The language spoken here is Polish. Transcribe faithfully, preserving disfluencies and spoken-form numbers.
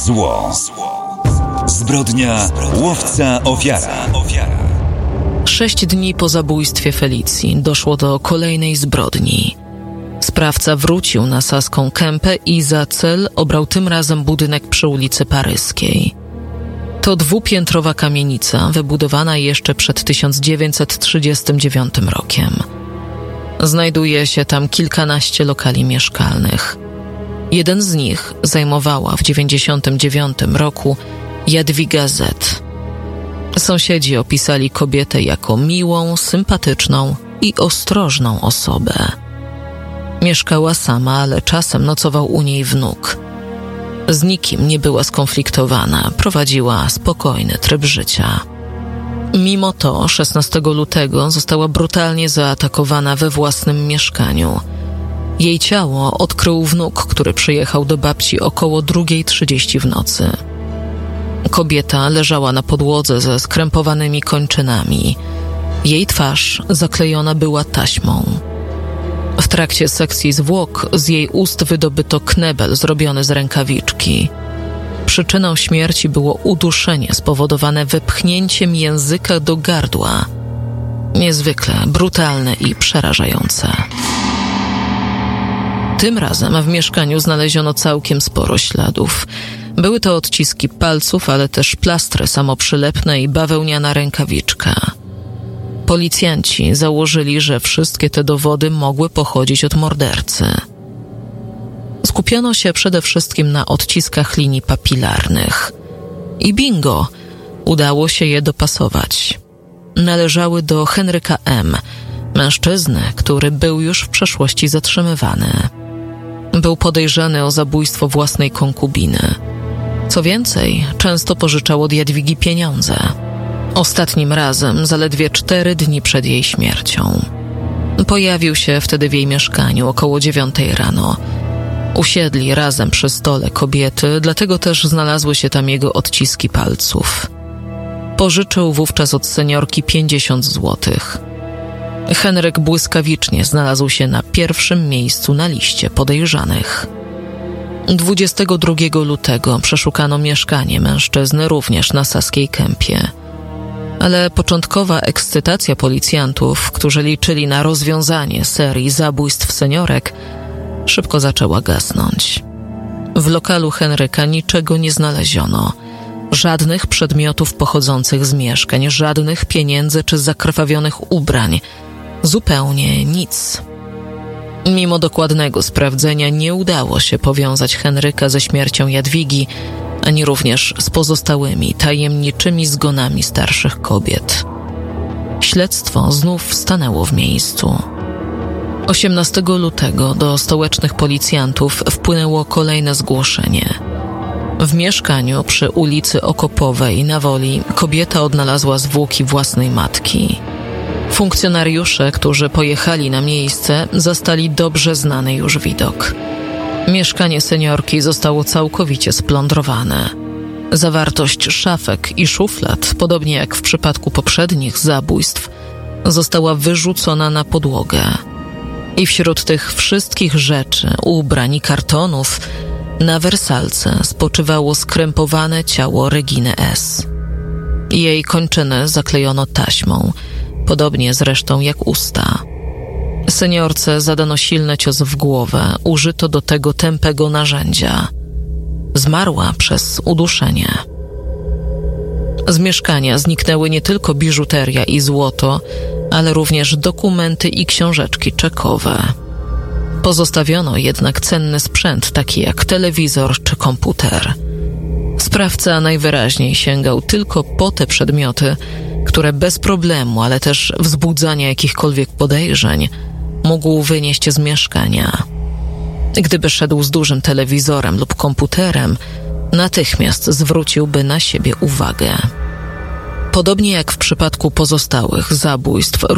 Zło. Zbrodnia łowca ofiara. Sześć dni po zabójstwie Felicji doszło do kolejnej zbrodni. Sprawca wrócił na Saską Kępę i za cel obrał tym razem budynek przy ulicy Paryskiej. To dwupiętrowa kamienica wybudowana jeszcze przed tysiąc dziewięćset trzydziestym dziewiątym rokiem. Znajduje się tam kilkanaście lokali mieszkalnych. Jeden z nich zajmowała w dziewięćdziesiątym dziewiątym roku Jadwiga Z. Sąsiedzi opisali kobietę jako miłą, sympatyczną i ostrożną osobę. Mieszkała sama, ale czasem nocował u niej wnuk. Z nikim nie była skonfliktowana, prowadziła spokojny tryb życia. Mimo to szesnastego lutego została brutalnie zaatakowana we własnym mieszkaniu. Jej ciało odkrył wnuk, który przyjechał do babci około drugiej trzydzieści w nocy. Kobieta leżała na podłodze ze skrępowanymi kończynami. Jej twarz zaklejona była taśmą. W trakcie sekcji zwłok z jej ust wydobyto knebel zrobiony z rękawiczki. Przyczyną śmierci było uduszenie spowodowane wepchnięciem języka do gardła. Niezwykle brutalne i przerażające. Tym razem w mieszkaniu znaleziono całkiem sporo śladów. Były to odciski palców, ale też plastry samoprzylepne i bawełniana rękawiczka. Policjanci założyli, że wszystkie te dowody mogły pochodzić od mordercy. Skupiono się przede wszystkim na odciskach linii papilarnych. I bingo! Udało się je dopasować. Należały do Henryka M., mężczyzny, który był już w przeszłości zatrzymywany. Był podejrzany o zabójstwo własnej konkubiny. Co więcej, często pożyczał od Jadwigi pieniądze. Ostatnim razem zaledwie cztery dni przed jej śmiercią. Pojawił się wtedy w jej mieszkaniu około dziewiątej rano. Usiedli razem przy stole kobiety, dlatego też znalazły się tam jego odciski palców. Pożyczył wówczas od seniorki pięćdziesiąt złotych. Henryk błyskawicznie znalazł się na pierwszym miejscu na liście podejrzanych. dwudziestego drugiego lutego przeszukano mieszkanie mężczyzny również na Saskiej Kępie. Ale początkowa ekscytacja policjantów, którzy liczyli na rozwiązanie serii zabójstw seniorek, szybko zaczęła gasnąć. W lokalu Henryka niczego nie znaleziono. Żadnych przedmiotów pochodzących z mieszkań, żadnych pieniędzy czy zakrwawionych ubrań. Zupełnie nic. Mimo dokładnego sprawdzenia nie udało się powiązać Henryka ze śmiercią Jadwigi, ani również z pozostałymi tajemniczymi zgonami starszych kobiet. Śledztwo znów stanęło w miejscu. osiemnastego lutego do stołecznych policjantów wpłynęło kolejne zgłoszenie. W mieszkaniu przy ulicy Okopowej na Woli kobieta odnalazła zwłoki własnej matki. Funkcjonariusze, którzy pojechali na miejsce, zastali dobrze znany już widok. Mieszkanie seniorki zostało całkowicie splądrowane. Zawartość szafek i szuflad, podobnie jak w przypadku poprzednich zabójstw, została wyrzucona na podłogę. I wśród tych wszystkich rzeczy, ubrań i kartonów na wersalce spoczywało skrępowane ciało Reginy S. Jej kończyny zaklejono taśmą, podobnie zresztą jak usta. Seniorce zadano silny cios w głowę, użyto do tego tępego narzędzia. Zmarła przez uduszenie. Z mieszkania zniknęły nie tylko biżuteria i złoto, ale również dokumenty i książeczki czekowe. Pozostawiono jednak cenny sprzęt, taki jak telewizor czy komputer. Sprawca najwyraźniej sięgał tylko po te przedmioty, które bez problemu, ale też wzbudzania jakichkolwiek podejrzeń mógł wynieść z mieszkania. Gdyby szedł z dużym telewizorem lub komputerem, natychmiast zwróciłby na siebie uwagę. Podobnie jak w przypadku pozostałych zabójstw,